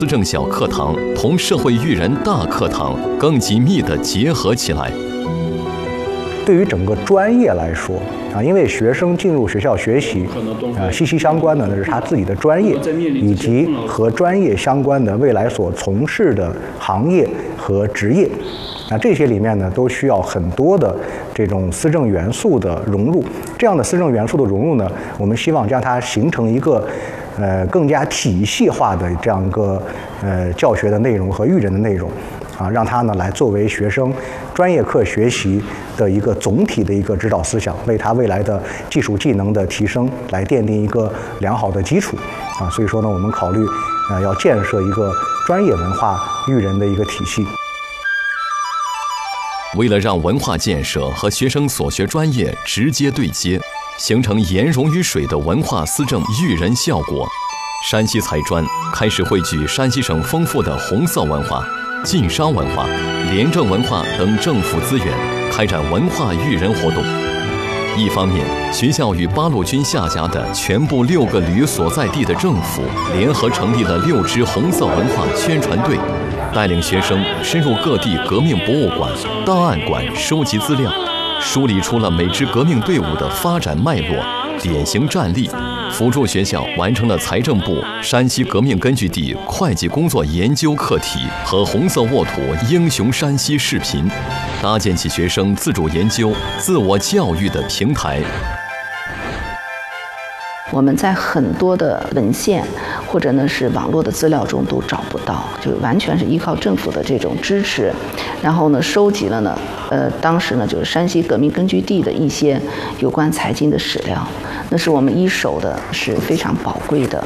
思政小课堂同社会育人大课堂更紧密地结合起来。 对于整个专业来说因为学生进入学校学习息息相关的那是他自己的专业，以及和专业相关的未来所从事的行业和职业。这些里面呢，都需要很多的这种思政元素的融入。这样的思政元素的融入呢，我们希望将它形成一个更加体系化的这样一个教学的内容和育人的内容让它呢来作为学生专业课学习的一个总体的一个指导思想，为他未来的技术技能的提升来奠定一个良好的基础所以说呢，我们考虑要建设一个专业文化育人的一个体系。 为了让文化建设和学生所学专业直接对接，形成颜融于水的文化思政育人效果，山西财专开始汇聚山西省丰富的红色文化、晋商文化、廉政文化等政府资源，开展文化育人活动。一方面，学校与八路军下辖的全部6个旅所在地的政府联合成立了6支红色文化宣传队，带领学生深入各地革命博物馆、档案馆收集资料，梳理出了每支革命队伍的发展脉络、典型战例，辅助学校完成了财政部山西革命根据地会计工作研究课题和红色沃土英雄山西视频，搭建起学生自主研究、自我教育的平台。 我们在很多的文献或者呢是网络的资料中都找不到，就完全是依靠政府的这种支持，然后呢收集了呢当时呢就是山西革命根据地的一些有关财经的史料，那是我们一手的，是非常宝贵的。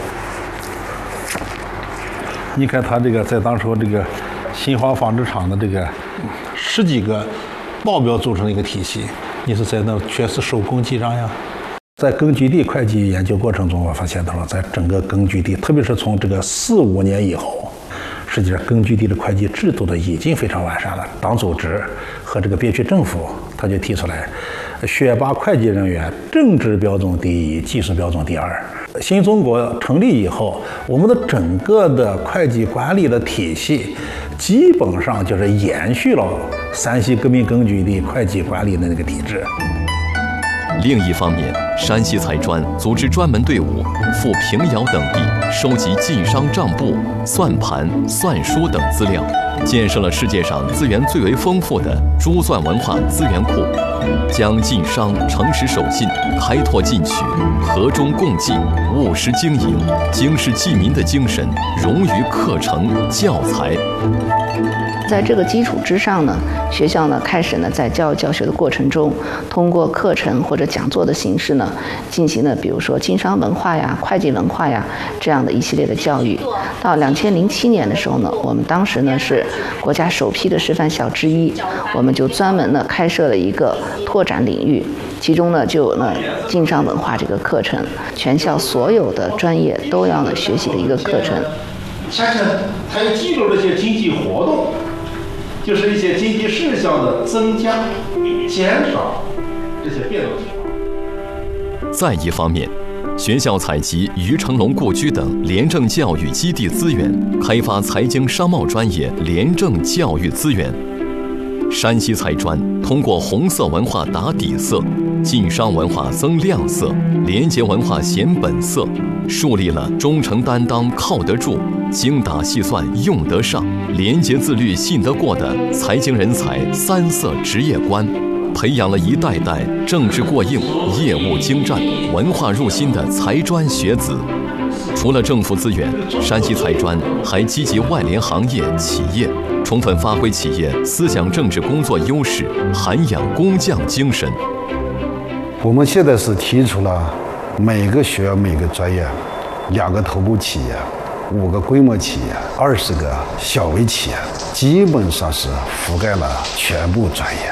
你看他这个在当时这个新华纺织厂的这个10几个报表组成的一个体系，你是在那全是手工记账呀。在根据地会计研究过程中，我发现到了，在整个根据地，特别是从这个4、5年以后，实际上根据地的会计制度的已经非常完善了。党组织和这个边区政府，他就提出来，选拔会计人员，政治标准第一，技术标准第二。新中国成立以后，我们的整个的会计管理的体系，基本上就是延续了山西革命根据地会计管理的那个体制。 另一方面，山西财专组织专门队伍赴平遥等地收集晋商账簿、算盘、算书等资料，建设了世界上资源最为丰富的珠算文化资源库，将晋商诚实守信、开拓进取、和衷共济、务实经营、经世济民的精神融于课程教材。 在这个基础之上呢，学校呢开始呢在教育教学的过程中，通过课程或者讲座的形式呢，进行了比如说经商文化呀、会计文化呀这样的一系列的教育。到2007年的时候呢，我们当时呢是国家首批的示范校之一，我们就专门呢开设了一个拓展领域，其中呢就有呢经商文化这个课程，全校所有的专业都要呢学习的一个课程。 下层还有记录这些经济活动，就是一些经济事项的增加、减少这些变动情况。 再一方面，学校采集于成龙故居等廉政教育基地资源，开发财经商贸专业廉政教育资源。山西财专通过红色文化打底色，晋商文化增亮色，廉洁文化显本色，树立了忠诚担当靠得住、精打细算用得上、廉洁自律信得过的财经人才3色职业观，培养了一代代政治过硬、业务精湛、文化入心的财专学子。除了政府资源，山西财专还积极外联行业、企业，充分发挥企业思想政治工作优势，涵养工匠精神。 我们现在是提出了每个学校每个专业2个头部企业、5个规模企业、20个小微企业，基本上是覆盖了全部专业。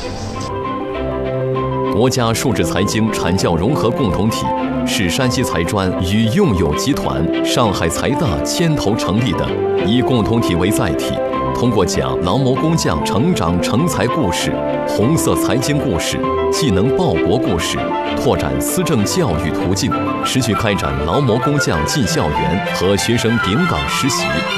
国家数字财经产教融合共同体是山西财专与用友集团、上海财大牵头成立的，以共同体为载体，通过讲劳模工匠成长成才故事、红色财经故事、技能报国故事，拓展思政教育途径，持续开展劳模工匠进校园和学生丙岗实习。